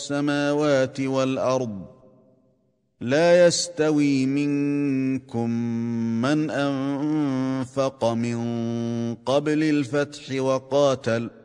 السماوات والأرض لا يستوي منكم من أنفق من قبل الفتح وقاتل